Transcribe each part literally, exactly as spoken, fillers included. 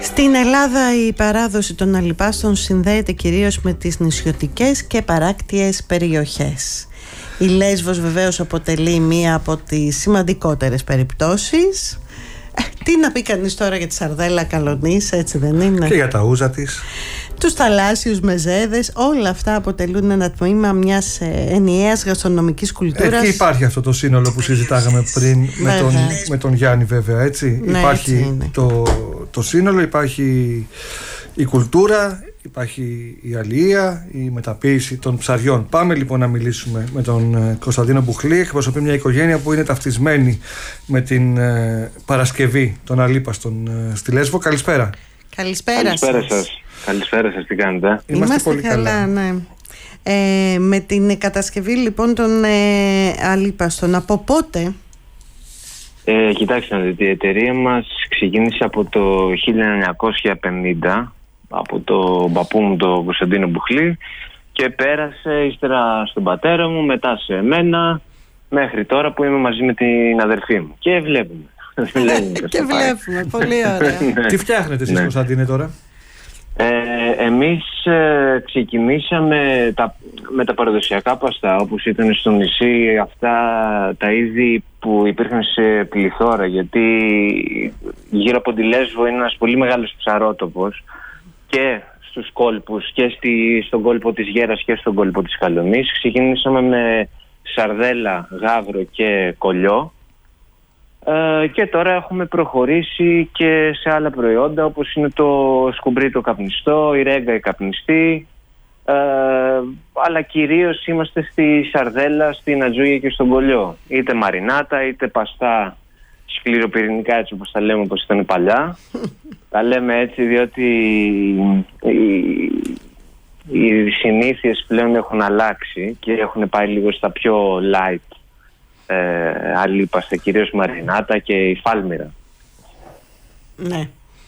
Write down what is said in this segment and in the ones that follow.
Στην Ελλάδα η παράδοση των αλιπάστων συνδέεται κυρίως με τις νησιωτικές και παράκτιες περιοχές. Η Λέσβος βεβαίως αποτελεί μία από τις σημαντικότερες περιπτώσεις. Τι να πει κανείς τώρα για τη σαρδέλα Καλονής, έτσι δεν είναι? Και για τα ούζα της. Τους θαλάσσιους μεζέδες, όλα αυτά αποτελούν ένα τμήμα μιας ενιαίας γαστρονομικής κουλτούρας. Εκεί υπάρχει αυτό το σύνολο που συζητάγαμε πριν με τον, με τον Γιάννη, βέβαια, έτσι. Ναι, υπάρχει έτσι το, το σύνολο, υπάρχει η κουλτούρα, υπάρχει η αλληλεία, η μεταποίηση των ψαριών. Πάμε λοιπόν να μιλήσουμε με τον Κωνσταντίνο Μπουχλή. Εκπροσωπεί μια οικογένεια που είναι ταυτισμένη με την ε, Παρασκευή των αλίπαστων ε, στη Λέσβο. Καλησπέρα. Καλησπέρα, Καλησπέρα σας. σας. Καλησπέρα σας, τι κάνετε? Είμαστε, Είμαστε πολύ καλά, καλά. Ναι. Ε, με την κατασκευή λοιπόν των ε, αλίπαστων, από πότε? Ε, κοιτάξτε να δείτε, η εταιρεία μας ξεκίνησε από το χίλια εννιακόσια πενήντα, από τον παππού μου τον Κωνσταντίνο Μπουχλή, και πέρασε ύστερα στον πατέρα μου, μετά σε εμένα, μέχρι τώρα που είμαι μαζί με την αδερφή μου. Και βλέπουμε. Και βλέπουμε, πολύ ωραία. Τι φτιάχνετε εσείς, ναι, Κωνσταντίνε, τώρα? Ε, εμείς ε, ξεκινήσαμε τα, με τα παραδοσιακά παστά, όπως ήταν στο νησί, αυτά τα είδη που υπήρχαν σε πληθώρα, γιατί γύρω από τη Λέσβο είναι ένας πολύ μεγάλος ψαρότοπος, και στους κόλπους, και στη, στον κόλπο της Γέρας και στον κόλπο της Καλονής. Ξεκινήσαμε με σαρδέλα, γάβρο και κολλιό. Uh, και τώρα έχουμε προχωρήσει και σε άλλα προϊόντα, όπως είναι το σκουμπρί το καπνιστό, η ρέγγα η καπνιστή, uh, αλλά κυρίως είμαστε στη σαρδέλα, στην ατζούγια και στον κολλιό. Είτε μαρινάτα είτε παστά σκληροπυρηνικά, έτσι όπως τα λέμε, όπως ήταν παλιά. Τα λέμε έτσι διότι οι, οι συνήθειες πλέον έχουν αλλάξει και έχουν πάει λίγο στα πιο light Ε, αλίπαστα, κυρίως μαρινάτα και η φάλμυρα. Ναι.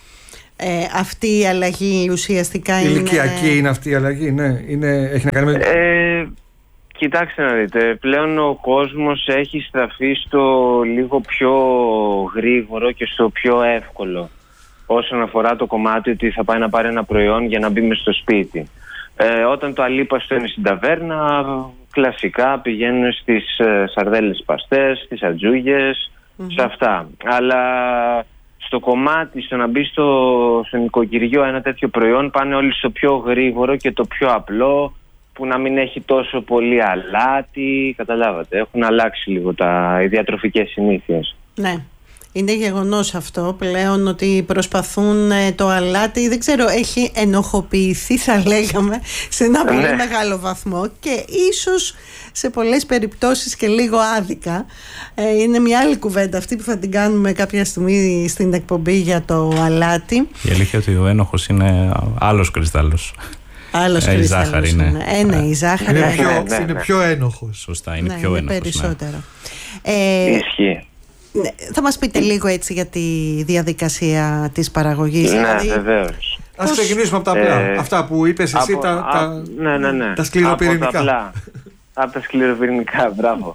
Ε, αυτή η αλλαγή ουσιαστικά είναι... Ηλικιακή είναι αυτή η αλλαγή, ναι. Είναι, έχει να κάνει με... Ε, κοιτάξτε να δείτε, πλέον ο κόσμος έχει στραφεί στο λίγο πιο γρήγορο και στο πιο εύκολο όσον αφορά το κομμάτι ότι θα πάει να πάρει ένα προϊόν για να μπει μες στο σπίτι. Ε, όταν το αλίπαστο είναι στην ταβέρνα, κλασικά πηγαίνουν στις ε, σαρδέλες παστές, στις ατζούγες, mm-hmm. σε αυτά. Αλλά στο κομμάτι, στο να μπει στο, στο νοικοκυριό ένα τέτοιο προϊόν, πάνε όλοι στο πιο γρήγορο και το πιο απλό, που να μην έχει τόσο πολύ αλάτι. Καταλάβατε, έχουν αλλάξει λίγο τα, οι διατροφικές συνήθειες. Ναι. Είναι γεγονός αυτό πλέον ότι προσπαθούν ε, το αλάτι, δεν ξέρω, έχει ενοχοποιηθεί, θα λέγαμε, σε ένα πολύ ναι. μεγάλο βαθμό, και ίσως σε πολλές περιπτώσεις και λίγο άδικα. Ε, είναι μια άλλη κουβέντα αυτή που θα την κάνουμε κάποια στιγμή στην εκπομπή για το αλάτι. Η αλήθεια ότι ο ένοχος είναι άλλος κρυστάλλος. Άλλος ε, κρυστάλλος. Η ζάχαρη είναι. είναι. Ε, ναι, η ζάχαρη είναι, είναι, πιο, ναι, είναι πιο ένοχος. Σωστά, είναι ναι, πιο είναι ένοχος. περισσότερο. Ναι. Ε, Ισχύει. Ναι, θα μας πείτε λίγο έτσι για τη διαδικασία της παραγωγής? Ναι, δηλαδή, βεβαίως. Ας πώς... ξεκινήσουμε από τα απλά. Ε, Αυτά που είπες εσύ, από, τα, α, τα, ναι, ναι, ναι. τα σκληροπυρηνικά. Από τα, απλά, από τα σκληροπυρηνικά, μπράβο.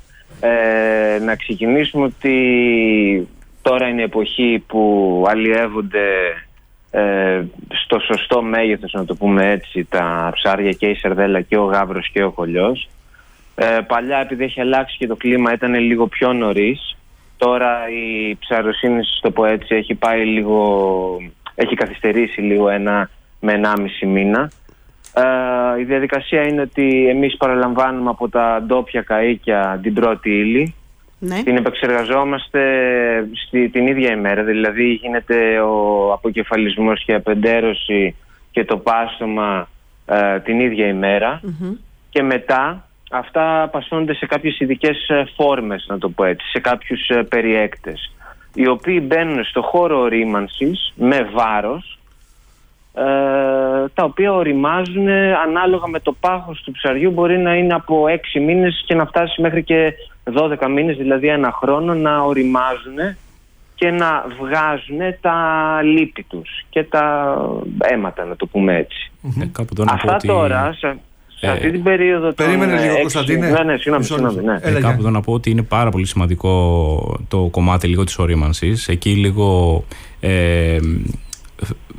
Ε, να ξεκινήσουμε ότι τώρα είναι η εποχή που αλλιεύονται ε, στο σωστό μέγεθος, να το πούμε έτσι, τα ψάρια, και η σαρδέλα και ο γάβρος και ο κολλιός. Ε, παλιά, επειδή έχει αλλάξει και το κλίμα, ήταν λίγο πιο νωρίς. Τώρα η ψαροσύνη, στο πω έτσι, έχει πάει λίγο, έχει καθυστερήσει λίγο ένα με ενάμιση μήνα. Ε, η διαδικασία είναι ότι εμείς παραλαμβάνουμε από τα ντόπια καΐκια την πρώτη ύλη. Ναι. Την επεξεργαζόμαστε στη, την ίδια ημέρα, δηλαδή γίνεται ο αποκεφαλισμός και η απεντέρωση και το πάστομα ε, την ίδια ημέρα, mm-hmm. και μετά αυτά πασώνονται σε κάποιες ειδικές φόρμες, να το πω έτσι, σε κάποιους περιέκτες, οι οποίοι μπαίνουν στο χώρο ορίμανσης με βάρος, ε, τα οποία οριμάζουν ανάλογα με το πάχος του ψαριού. Μπορεί να είναι από έξι μήνες και να φτάσει μέχρι και δώδεκα μήνες, δηλαδή ένα χρόνο, να οριμάζουν και να βγάζουν τα λίπη τους και τα αίματα, να το πούμε έτσι. Mm-hmm. Αυτά ότι... τώρα... Σε αυτή την περίοδο. Περίμενε λίγο, έξι... Κωνσταντίνε. Ναι, ναι, συγγνώμη, συγγνώμη, ναι. Ε, κάπου εδώ να πω ότι είναι πάρα πολύ σημαντικό το κομμάτι λίγο της ορίμανσης. Εκεί λίγο ε,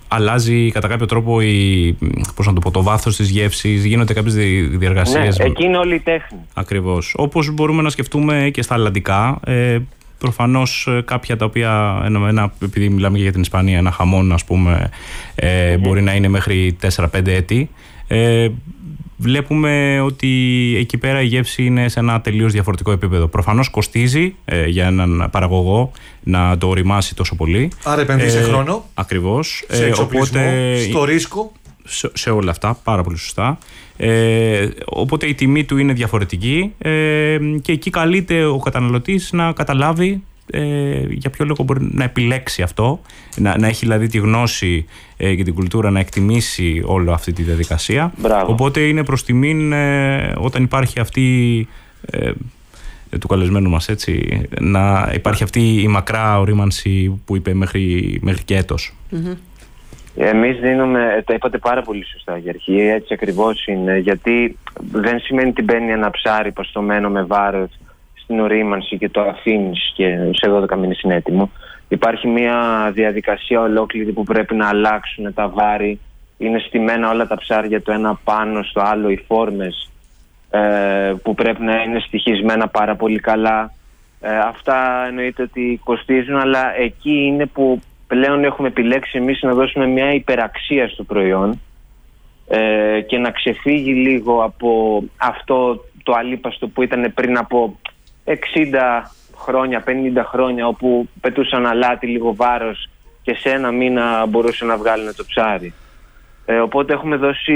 αλλάζει κατά κάποιο τρόπο η, πώς να το πω, το βάθος της γεύσης, γίνονται κάποιες διεργασίες. Ναι, εκεί είναι όλη η τέχνη. Ακριβώς. Όπως μπορούμε να σκεφτούμε και στα αλλαντικά. Ε, προφανώς κάποια τα οποία, ένα, ένα, επειδή μιλάμε και για την Ισπανία, ένα χαμόν, ας πούμε, ε, mm-hmm. μπορεί να είναι μέχρι τέσσερα πέντε έτη. Ε, βλέπουμε ότι εκεί πέρα η γεύση είναι σε ένα τελείως διαφορετικό επίπεδο. Προφανώς κοστίζει ε, για έναν παραγωγό να το οριμάσει τόσο πολύ. Άρα επενδύει σε ε, χρόνο. Ακριβώς. Σε εξοπλισμό, οπότε, στο ρίσκο. Σε, σε όλα αυτά, πάρα πολύ σωστά. Ε, οπότε η τιμή του είναι διαφορετική ε, και εκεί καλείται ο καταναλωτής να καταλάβει ε, για ποιο λόγο μπορεί να επιλέξει αυτό, να, να έχει δηλαδή τη γνώση ε, και την κουλτούρα να εκτιμήσει όλη αυτή τη διαδικασία. Μπράβο. Οπότε είναι προς τιμήν ε, όταν υπάρχει αυτή ε, του καλεσμένου μας, έτσι, να υπάρχει αυτή η μακρά ορίμανση που είπε μέχρι, μέχρι και έτος. Mm-hmm. Εμείς δίνουμε, τα είπατε πάρα πολύ σωστά για αρχή, έτσι ακριβώς είναι, γιατί δεν σημαίνει ότι μπαίνει ένα ψάρι παστωμένο με βάρος στην ορίμανση και το αφήνεις και σε δώδεκα μήνες είναι έτοιμο. Υπάρχει μια διαδικασία ολόκληρη που πρέπει να αλλάξουν τα βάρη, είναι στημένα όλα τα ψάρια το ένα πάνω στο άλλο, οι φόρμες ε, που πρέπει να είναι στοιχισμένα πάρα πολύ καλά. Ε, αυτά εννοείται ότι κοστίζουν, αλλά εκεί είναι που πλέον έχουμε επιλέξει εμείς να δώσουμε μια υπεραξία στο προϊόν ε, και να ξεφύγει λίγο από αυτό το αλίπαστο που ήταν πριν από εξήντα χρόνια, πενήντα χρόνια, όπου πετούσαν αλάτι, λίγο βάρος και σε ένα μήνα μπορούσε να βγάλουν το ψάρι. Ε, οπότε έχουμε δώσει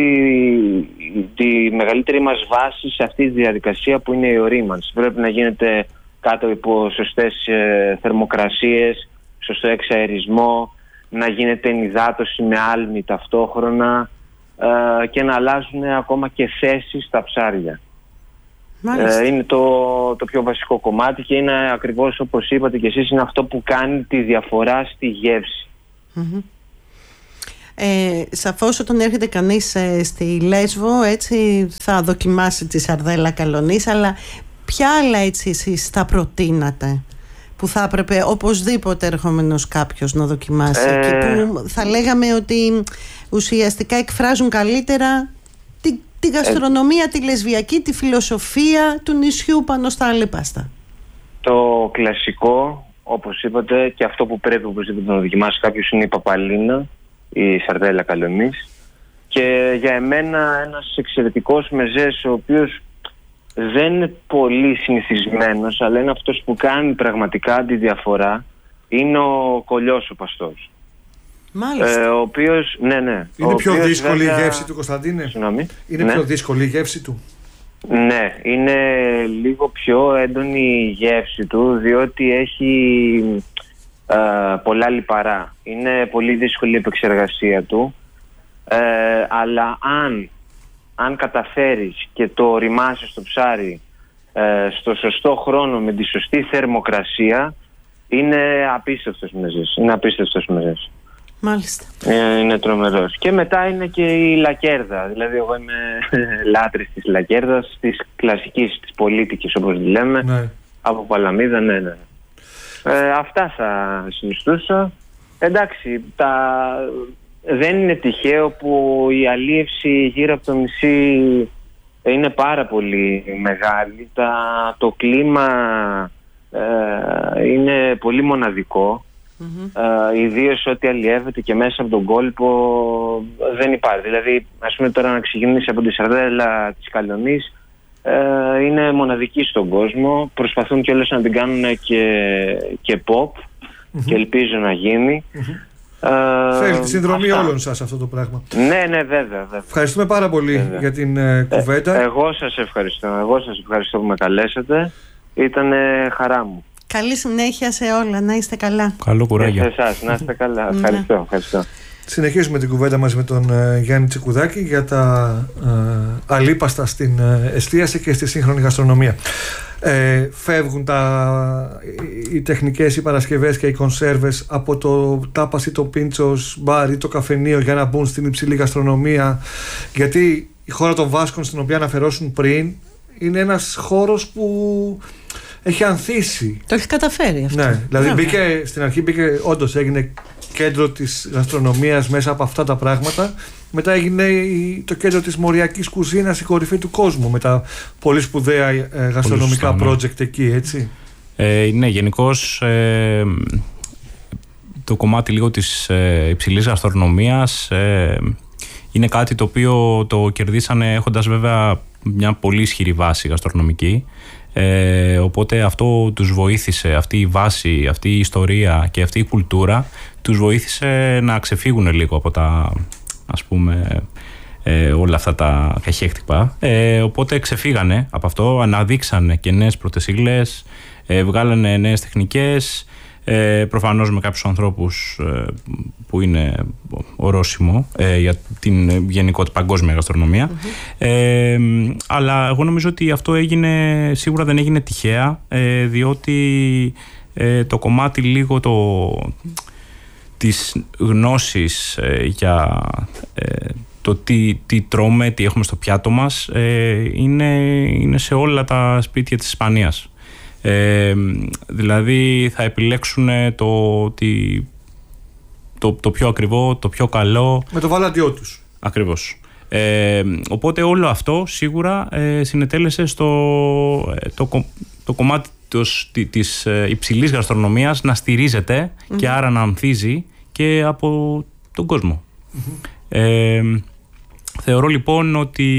τη μεγαλύτερη μας βάση σε αυτή τη διαδικασία που είναι η ορίμανση. Πρέπει να γίνεται κάτω υπό σωστές ε, θερμοκρασίες, σωστό εξαερισμό, να γίνεται ενυδάτωση με άλμη ταυτόχρονα ε, και να αλλάζουν ακόμα και θέσεις στα ψάρια. Ε, είναι το, το πιο βασικό κομμάτι και είναι ακριβώς όπως είπατε και εσείς, είναι αυτό που κάνει τη διαφορά στη γεύση. Mm-hmm. Ε, σαφώς όταν έρχεται κανείς ε, στη Λέσβο, έτσι, θα δοκιμάσει τη σαρδέλα καλονής, αλλά ποια άλλα έτσι εσείς θα προτείνατε που θα έπρεπε οπωσδήποτε ερχόμενος κάποιος να δοκιμάσει ε... και που θα λέγαμε ότι ουσιαστικά εκφράζουν καλύτερα την, την γαστρονομία, ε... τη λεσβιακή, τη φιλοσοφία του νησιού πάνω στα αλίπαστα? Το κλασικό, όπως είπατε, και αυτό που πρέπει οπωσδήποτε να δοκιμάσει κάποιος, είναι η παπαλίνα, η σαρδέλα καλονής, και για εμένα ένας εξαιρετικός μεζές, ο οποίος δεν είναι πολύ συνηθισμένος, αλλά είναι αυτός που κάνει πραγματικά τη διαφορά, είναι ο κολλιός ο παστός. Μάλιστα. Ε, ο οποίος, ναι, ναι. Είναι ο πιο οποίος, δύσκολη βέβαια... η γεύση του, Κωνσταντίνε? Συγγνώμη. Είναι ναι. πιο δύσκολη η γεύση του? Ναι, είναι λίγο πιο έντονη η γεύση του, διότι έχει ε, πολλά λιπαρά. Είναι πολύ δύσκολη η επεξεργασία του, ε, αλλά αν... αν καταφέρεις και το οριμάσεις το ψάρι ε, στο σωστό χρόνο με τη σωστή θερμοκρασία, είναι απίστευτος μεζές. Είναι απίστευτος μεζές. Μάλιστα. Ε, είναι τρομερός. Και μετά είναι και η λακέρδα. Δηλαδή εγώ είμαι λάτρης της λακέρδας, της κλασικής, της πολίτικης όπως τη λέμε, ναι. Από Παλαμίδα, ναι, ναι. Ε, αυτά θα συνιστούσα. Εντάξει, τα... δεν είναι τυχαίο που η αλίευση γύρω από το νησί είναι πάρα πολύ μεγάλη. Τα, το κλίμα ε, είναι πολύ μοναδικό. Mm-hmm. Ε, ιδίως ό,τι αλλιεύεται και μέσα από τον κόλπο δεν υπάρχει. Δηλαδή, ας πούμε τώρα να ξεκινήσει από τη σαρδέλα της καλονής, ε, είναι μοναδική στον κόσμο. Προσπαθούν κιόλας να την κάνουν και, και pop, mm-hmm. και ελπίζω να γίνει. Mm-hmm. Uh, Θέλει τη συνδρομή αυτά. όλων σας αυτό το πράγμα. Ναι, ναι, βέβαια, βέβαια. Ευχαριστούμε πάρα πολύ βέβαια. για την ε, κουβέντα. Ε, εγώ σας ευχαριστώ. Εγώ σας ευχαριστώ που με καλέσατε. Ήταν χαρά μου. Καλή συνέχεια σε όλα. Να είστε καλά. Καλό κουράγιο. Και σε εσάς, να είστε καλά. Ευχαριστώ, ευχαριστώ. Συνεχίζουμε την κουβέντα μας με τον ε, Γιάννη Τσικουδάκη για τα ε, αλίπαστα στην ε, εστίαση και στη σύγχρονη γαστρονομία. Ε, φεύγουν τα, οι τεχνικές, οι παρασκευές και οι κονσέρβες από το τάπας ή το πίντσος μπαρ ή το καφενείο για να μπουν στην υψηλή γαστρονομία, γιατί η χώρα των Βάσκων, στην οποία αναφερόσουν πριν, είναι ένας χώρος που έχει ανθίσει. Το έχει καταφέρει αυτό. Ναι, δηλαδή μπήκε, στην αρχή μπήκε, όντως έγινε κέντρο της γαστρονομίας μέσα από αυτά τα πράγματα. Μετά έγινε το κέντρο της μοριακής κουζίνας, η κορυφή του κόσμου, με τα πολύ σπουδαία ε, γαστρονομικά πολύ σωστά, project ναι. εκεί, έτσι. Ε, ναι, γενικώς ε, το κομμάτι λίγο της ε, υψηλής γαστρονομίας ε, είναι κάτι το οποίο το κερδίσανε έχοντας βέβαια μια πολύ ισχυρή βάση γαστρονομική. Ε, οπότε αυτό τους βοήθησε, αυτή η βάση, αυτή η ιστορία και αυτή η κουλτούρα τους βοήθησε να ξεφύγουν λίγο από τα, ας πούμε, ε, όλα αυτά τα καχέκτυπα. Ε, οπότε ξεφύγανε από αυτό, αναδείξανε και νέες πρωτεσίλες, ε, βγάλανε νέες τεχνικές, ε, προφανώς με κάποιους ανθρώπους ε, που είναι ορόσημο ε, για την γενικότητα παγκόσμια γαστρονομία. Mm-hmm. Ε, αλλά εγώ νομίζω ότι αυτό έγινε, σίγουρα δεν έγινε τυχαία, ε, διότι ε, το κομμάτι λίγο το, της γνώσης ε, για ε, το τι, τι τρώμε, τι έχουμε στο πιάτο μας ε, είναι, είναι σε όλα τα σπίτια της Ισπανίας. Ε, δηλαδή θα επιλέξουν το, τι, το, το πιο ακριβό, το πιο καλό, με το βαλάντιό τους. Ακριβώς. Ε, οπότε όλο αυτό σίγουρα ε, συνετέλεσε στο ε, το, το κομμάτι της, της υψηλής γαστρονομίας να στηρίζεται mm-hmm. και άρα να ανθίζει και από τον κόσμο. Mm-hmm. Ε, θεωρώ λοιπόν ότι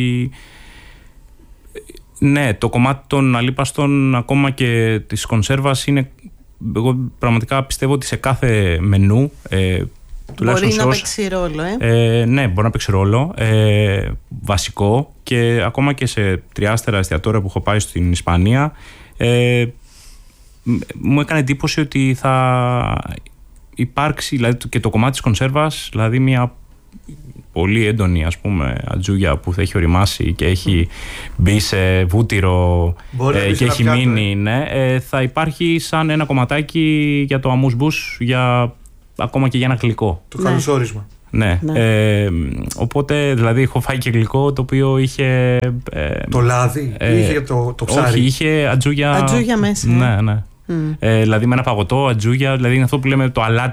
ναι, το κομμάτι των αλίπαστων ακόμα και της κονσέρβας είναι, εγώ πραγματικά πιστεύω ότι σε κάθε μενού ε, μπορεί να παίξει ρόλο ε? Ε, ναι, μπορεί να παίξει ρόλο ε, βασικό, και ακόμα και σε τριάστερα εστιατόρια που έχω πάει στην Ισπανία ε, μου έκανε εντύπωση ότι θα υπάρξει δηλαδή, και το κομμάτι της κονσέρβας, δηλαδή μια πολύ έντονη, ας πούμε, ατζούγια που θα έχει οριμάσει και έχει μπει σε βούτυρο ε, και έχει πιάτο, μείνει ε. Ναι, ε, θα υπάρχει σαν ένα κομματάκι για το αμούσμπους, για, ακόμα και για ένα γλυκό. Το ναι. καλωσόρισμα. Ναι, ναι. Ε, οπότε δηλαδή έχω φάει και γλυκό το οποίο είχε ε, το λάδι ε, ή είχε το, το ψάρι? Όχι, είχε ατζούγια, ατζούγια μέσα. Ναι, ναι. Mm. Ε, δηλαδή με ένα παγωτό, ατζούγια, δηλαδή είναι αυτό που λέμε το αλάτι